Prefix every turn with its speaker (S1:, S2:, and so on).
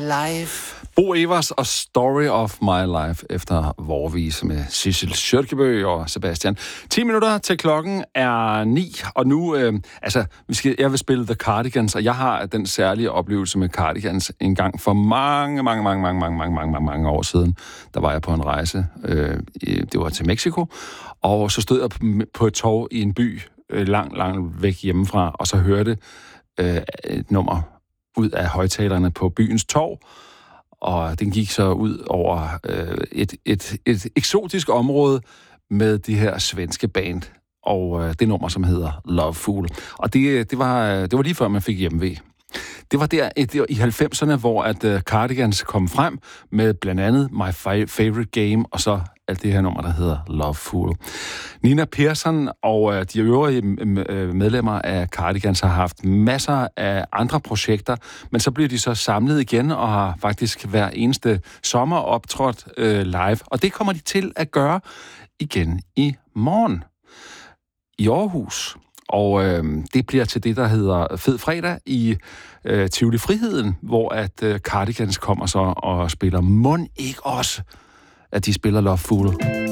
S1: life.
S2: Bo Evers og Story of My Life efter Vorvise med Sissel Kjølkebø og Sebastian. 10 minutter til klokken er 9, og nu, jeg vil spille The Cardigans, og jeg har den særlige oplevelse med Cardigans en gang for mange år siden. Der var jeg på en rejse, det var til Mexico, og så stod jeg på et torv i en by, langt væk hjemmefra, og så hørte et nummer ud af højtalerne på byens torv, og den gik så ud over et eksotisk område med de her svenske band, og det nummer, som hedder Love Fool. Og det var lige før, man fik hjemve. Det var der i 90'erne, hvor at Cardigans kom frem med blandt andet My Favorite Game, og så alt det her nummer, der hedder Love Fool. Nina Persson og de øvrige medlemmer af Cardigans har haft masser af andre projekter, men så bliver de så samlet igen og har faktisk hver eneste sommer optrådt live. Og det kommer de til at gøre igen i morgen i Aarhus. Og det bliver til det, der hedder Fed Fredag i Tivoli Friheden, hvor at Cardigans kommer så og spiller. Mon ikke også, at de spiller Love Fool.